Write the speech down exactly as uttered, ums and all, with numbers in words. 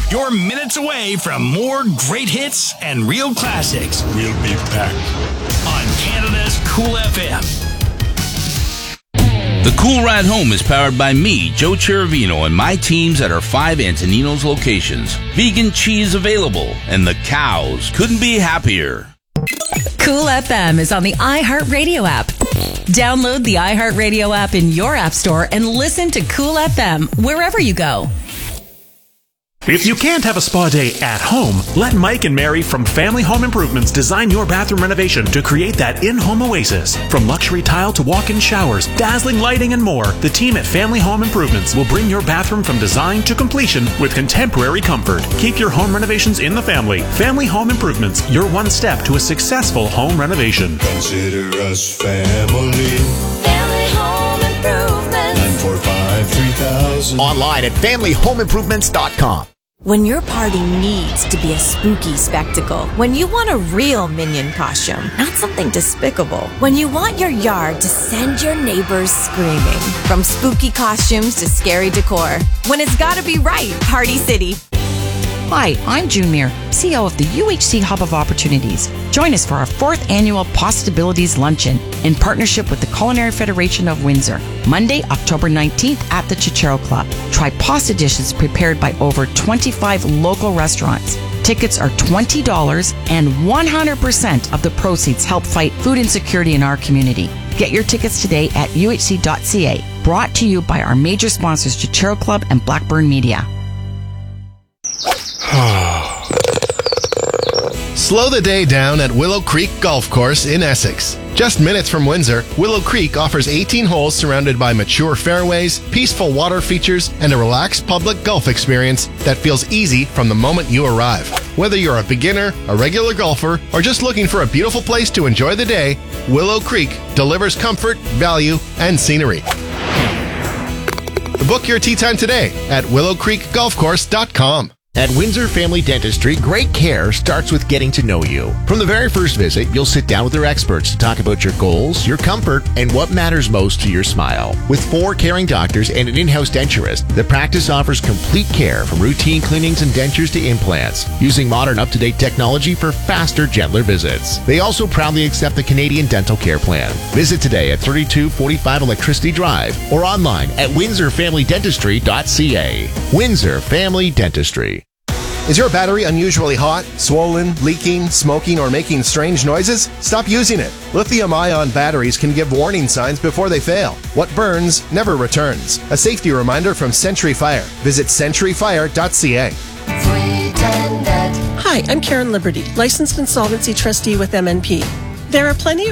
You're minutes away from more great hits and real classics. We'll be back on Canada's Cool F M. The Cool Ride Home is powered by me, Joe Chiravino, and my teams at our five Antonino's locations. Vegan cheese available, and the cows couldn't be happier. Cool F M is on the iHeartRadio app. Download the iHeartRadio app in your app store and listen to Cool F M wherever you go. If you can't have a spa day at home, let Mike and Mary from Family Home Improvements design your bathroom renovation to create that in-home oasis. From luxury tile to walk-in showers, dazzling lighting, and more, the team at Family Home Improvements will bring your bathroom from design to completion with contemporary comfort. Keep your home renovations in the family. Family Home Improvements, your one step to a successful home renovation. Consider us family. Family Home Improvements. nine four five, three thousand. Online at family home improvements dot com. When your party needs to be a spooky spectacle, when you want a real Minion costume, not something despicable, when you want your yard to send your neighbors screaming, from spooky costumes to scary decor, when it's gotta be right, Party City. Hi, I'm June Muir, C E O of the U H C Hub of Opportunities. Join us for our fourth annual Possibilities Luncheon in partnership with the Culinary Federation of Windsor, Monday, October nineteenth at the Chichero Club. Try pasta dishes prepared by over twenty-five local restaurants. Tickets are twenty dollars and one hundred percent of the proceeds help fight food insecurity in our community. Get your tickets today at U H C dot C A. Brought to you by our major sponsors, Chichero Club and Blackburn Media. Slow the day down at Willow Creek Golf Course in Essex. Just minutes from Windsor, Willow Creek offers eighteen holes surrounded by mature fairways, peaceful water features, and a relaxed public golf experience that feels easy from the moment you arrive. Whether you're a beginner, a regular golfer, or just looking for a beautiful place to enjoy the day, Willow Creek delivers comfort, value, and scenery. Book your tee time today at willow creek golf course dot com. At Windsor Family Dentistry, great care starts with getting to know you. From the very first visit, you'll sit down with their experts to talk about your goals, your comfort, and what matters most to your smile. With four caring doctors and an in-house denturist, the practice offers complete care from routine cleanings and dentures to implants, using modern up-to-date technology for faster, gentler visits. They also proudly accept the Canadian Dental Care Plan. Visit today at thirty-two forty-five Electricity Drive or online at windsor family dentistry dot c a. Windsor Family Dentistry. Is your battery unusually hot, swollen, leaking, smoking, or making strange noises? Stop using it. Lithium-ion batteries can give warning signs before they fail. What burns never returns. A safety reminder from Century Fire. Visit century fire dot c a. Hi, I'm Karen Liberty, licensed insolvency trustee with M N P. There are plenty of